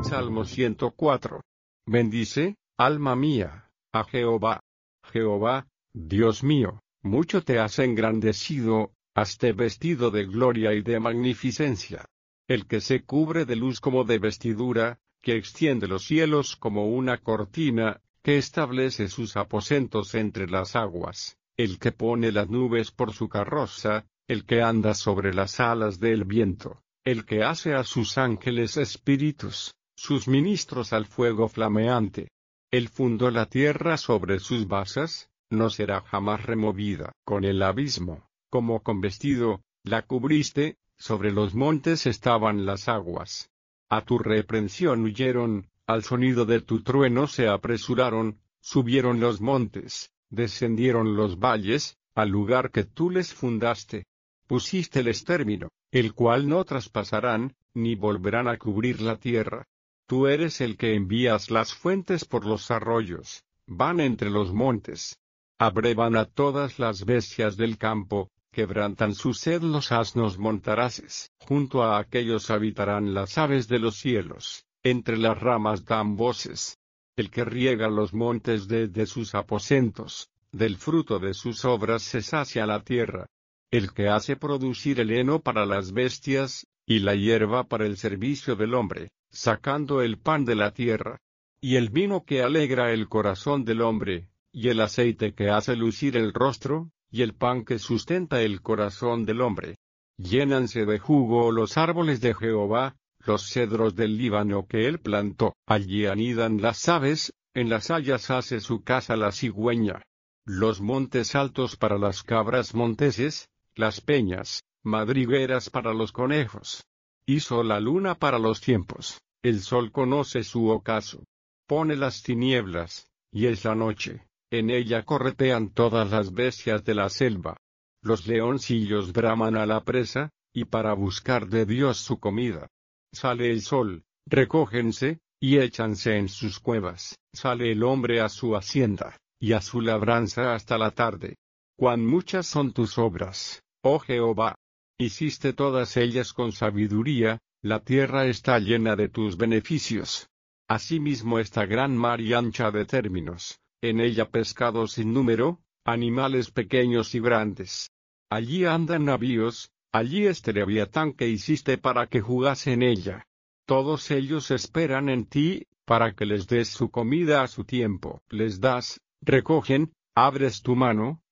Salmo 104. Bendice, alma mía, a Jehová. Jehová, Dios mío, mucho te has engrandecido, haste vestido de gloria y de magnificencia. El que se cubre de luz como de vestidura, que extiende los cielos como una cortina, que establece sus aposentos entre las aguas, el que pone las nubes por su carroza, el que anda sobre las alas del viento, el que hace a sus ángeles espíritus, sus ministros al fuego flameante. Él fundó la tierra sobre sus basas, no será jamás removida. Con el abismo, como con vestido, la cubriste, sobre los montes estaban las aguas. A tu reprensión huyeron, al sonido de tu trueno se apresuraron, subieron los montes, descendieron los valles, al lugar que tú les fundaste. Pusísteles término, el cual no traspasarán, ni volverán a cubrir la tierra. Tú eres el que envías las fuentes por los arroyos, van entre los montes. Abrevan a todas las bestias del campo, quebrantan su sed los asnos montaraces. Junto a aquellos habitarán las aves de los cielos, entre las ramas dan voces. El que riega los montes desde sus aposentos, del fruto de sus obras se sacia la tierra. El que hace producir el heno para las bestias, y la hierba para el servicio del hombre, sacando el pan de la tierra, y el vino que alegra el corazón del hombre, y el aceite que hace lucir el rostro, y el pan que sustenta el corazón del hombre. Llénanse de jugo los árboles de Jehová, los cedros del Líbano que él plantó. Allí anidan las aves, en las hayas hace su casa la cigüeña. Los montes altos para las cabras monteses, las peñas, madrigueras para los conejos. Hizo la luna para los tiempos, el sol conoce su ocaso. Pone las tinieblas, y es la noche, en ella corretean todas las bestias de la selva. Los leoncillos braman a la presa, y para buscar de Dios su comida. Sale el sol, recógense, y échanse en sus cuevas. Sale el hombre a su hacienda, y a su labranza hasta la tarde. Cuán muchas son tus obras, oh Jehová. Hiciste todas ellas con sabiduría, la tierra está llena de tus beneficios. Asimismo esta gran mar y ancha de términos, en ella pescados sin número, animales pequeños y grandes. Allí andan navíos, allí este leviatán que hiciste para que jugase en ella. Todos ellos esperan en ti, para que les des su comida a su tiempo. Les das, recogen, abres tu mano,